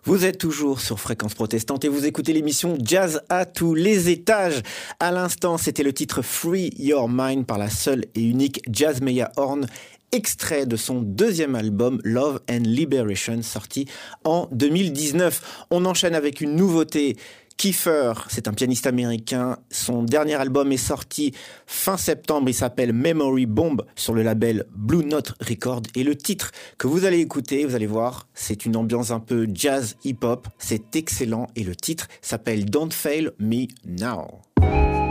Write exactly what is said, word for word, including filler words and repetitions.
Vous êtes toujours sur Fréquence Protestante et vous écoutez l'émission Jazz à tous les étages. À l'instant, c'était le titre Free Your Mind par la seule et unique Jazzmeia Horn, extrait de son deuxième album Love and Liberation, sorti en deux mille dix-neuf. On enchaîne avec une nouveauté. Kiefer, c'est un pianiste américain. Son dernier album est sorti fin septembre. Il s'appelle Memory Bomb sur le label Blue Note Records. Et le titre que vous allez écouter, vous allez voir, c'est une ambiance un peu jazz hip-hop. C'est excellent et le titre s'appelle Don't Fail Me Now.